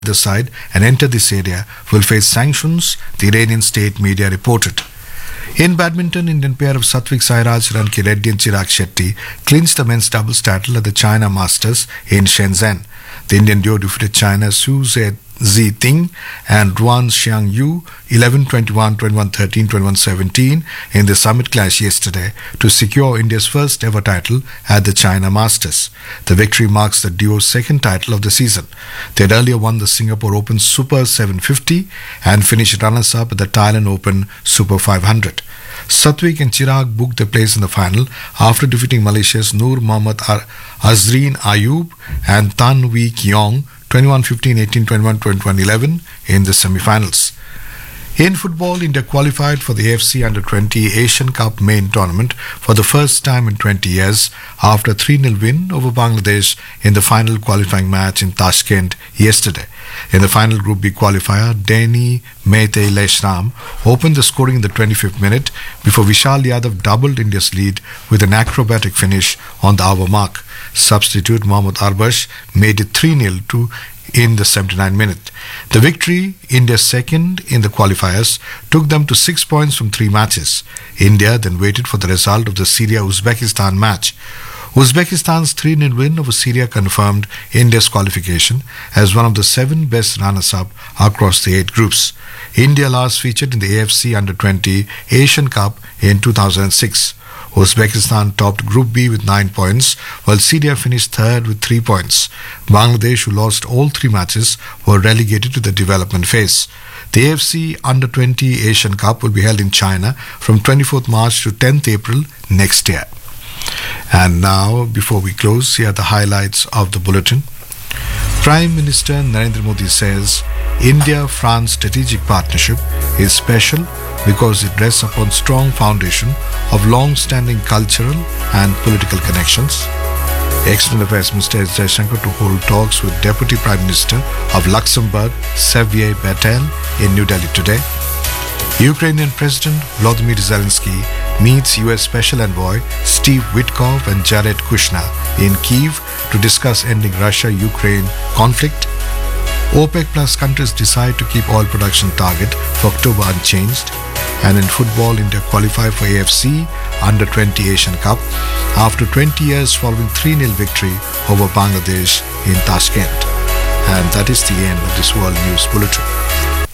the side and enter this area will face sanctions, the Iranian state media reported. In badminton, Indian pair of Satvik Sairaj, Ranki Reddy and Chirag Shetty clinched the men's doubles title at the China Masters in Shenzhen. The Indian duo defeated China's Xu Ziting and Ruan Xiangyu 11-21, 21-13, 21-17 in the summit clash yesterday to secure India's first ever title at the China Masters. The victory marks the duo's second title of the season. They had earlier won the Singapore Open Super 750 and finished runners-up at the Thailand Open Super 500. Satvik and Chirag booked their place in the final after defeating Malaysia's Noor Mohammad Azreen Ayub and Tan Wee Kiong 21-15, 18-21, 21-11 in the semi-finals. In football, India qualified for the AFC Under-20 Asian Cup main tournament for the first time in 20 years after a 3-0 win over Bangladesh in the final qualifying match in Tashkent yesterday. In the final Group B qualifier, Deni Mehte Leshram opened the scoring in the 25th minute before Vishal Yadav doubled India's lead with an acrobatic finish on the hour mark. Substitute Mohammad Arbash made it 3-0 in the 79th minute. The victory, India's second in the qualifiers, took them to 6 points from 3 matches. India then waited for the result of the Syria-Uzbekistan match. Uzbekistan's 3-0 win over Syria confirmed India's qualification as one of the 7 best runners-up across the 8 groups. India last featured in the AFC Under-20 Asian Cup in 2006. Uzbekistan topped Group B with 9 points, while Syria finished third with 3 points. Bangladesh, who lost all 3 matches, were relegated to the development phase. The AFC Under-20 Asian Cup will be held in China from 24th March to 10th April next year. And now, before we close, here are the highlights of the bulletin. Prime Minister Narendra Modi says India-France strategic partnership is special because it rests upon strong foundation of long-standing cultural and political connections. External Affairs Minister S. Jaishankar to hold talks with Deputy Prime Minister of Luxembourg, Xavier Bettel, in New Delhi today. Ukrainian President Volodymyr Zelensky meets US Special Envoy Steve Witkoff and Jared Kushner in Kyiv to discuss ending Russia-Ukraine conflict. OPEC Plus countries decide to keep oil production target for October unchanged. And in football, India qualified for AFC Under-20 Asian Cup after 20 years following 3-0 victory over Bangladesh in Tashkent. And that is the end of this World News Bulletin.